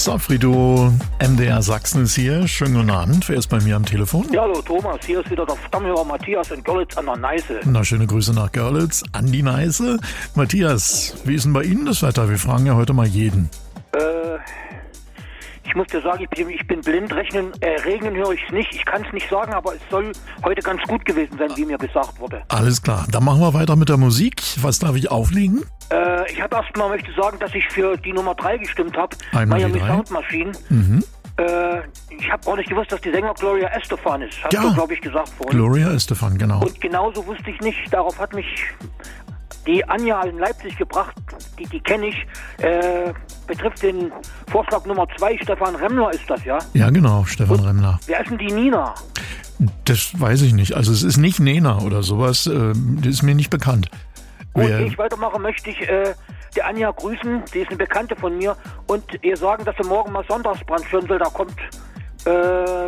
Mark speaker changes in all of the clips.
Speaker 1: Sofrido, MDR Sachsen ist hier. Schönen guten Abend. Wer ist bei mir am Telefon?
Speaker 2: Ja, hallo Thomas, hier ist wieder der Stammhörer Matthias in Görlitz an der Neiße.
Speaker 1: Na, schöne Grüße nach Görlitz, an die Neiße. Matthias, wie ist denn bei Ihnen das Wetter? Wir fragen ja heute mal jeden.
Speaker 2: Ich muss dir sagen, ich bin blind, regnen höre ich es nicht. Ich kann es nicht sagen, aber es soll heute ganz gut gewesen sein, wie mir gesagt wurde.
Speaker 1: Alles klar, dann machen wir weiter mit der Musik. Was darf ich auflegen?
Speaker 2: Ich habe erstmal möchte sagen, dass ich für die Nummer 3 gestimmt habe.
Speaker 1: Miami
Speaker 2: Sound Machine. Ich habe auch nicht gewusst, dass die Sänger Gloria Estefan ist. Hast du, glaube ich, gesagt vorhin.
Speaker 1: Gloria Estefan, genau.
Speaker 2: Und genauso wusste ich nicht. Darauf hat mich die Anja in Leipzig gebracht. Die kenne ich. Betrifft den Vorschlag Nummer 2. Stefan Remmler ist das, ja?
Speaker 1: Ja, genau, Stefan Remmler.
Speaker 2: Wer ist denn die Nina?
Speaker 1: Das weiß ich nicht. Also es ist nicht Nena oder sowas. Das ist mir nicht bekannt.
Speaker 2: Gut, ehe ich weitermache, möchte ich die Anja grüßen. Die ist eine Bekannte von mir. Und ihr sagen, dass sie morgen mal Sonntagsbrunch hören will. Da kommt, der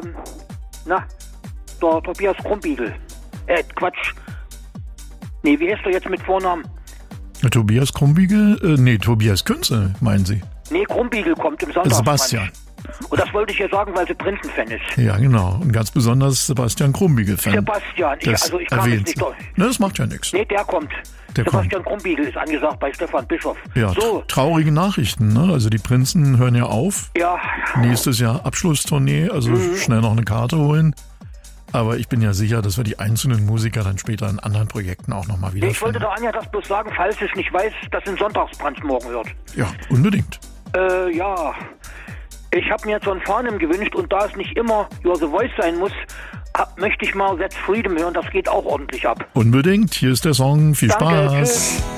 Speaker 2: Tobias Krumbiegel. Quatsch. Nee, wie heißt er jetzt mit Vornamen?
Speaker 1: Tobias Krumbiegel? Tobias Künze, meinen Sie?
Speaker 2: Nee, Krumbiegel kommt im Sonntagsbrunch.
Speaker 1: Sebastian.
Speaker 2: Und das wollte ich ja sagen, weil sie Prinzen-Fan ist.
Speaker 1: Ja, genau. Und ganz besonders Sebastian Krumbiegel-Fan.
Speaker 2: Sebastian, ich kann es nicht durch.
Speaker 1: Ne, das macht ja nichts.
Speaker 2: Nee, der kommt. Sebastian Krumbiegel ist angesagt bei Stefan Bischof.
Speaker 1: Ja, so. Traurige Nachrichten, ne? Also die Prinzen hören ja auf.
Speaker 2: Ja.
Speaker 1: Nächstes Jahr Abschlusstournee, also schnell noch eine Karte holen. Aber ich bin ja sicher, dass wir die einzelnen Musiker dann später in anderen Projekten auch nochmal wieder
Speaker 2: Ich wollte der Anja das bloß sagen, falls ich nicht weiß, dass sie einen Sonntagsbrunch morgen hört.
Speaker 1: Ja, unbedingt.
Speaker 2: Ja. Ich habe mir jetzt so einen Farnham gewünscht und da es nicht immer You're the Voice sein muss, möchte ich mal That's Freedom hören. Das geht auch ordentlich ab.
Speaker 1: Unbedingt. Hier ist der Song. Viel
Speaker 2: Danke,
Speaker 1: Spaß.
Speaker 2: Tschüss.